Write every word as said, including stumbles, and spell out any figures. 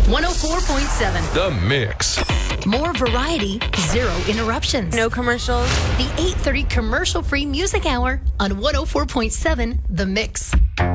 one oh four point seven. The Mix. More variety, zero interruptions. No commercials. The eight thirty commercial-free music hour on one oh four point seven The Mix.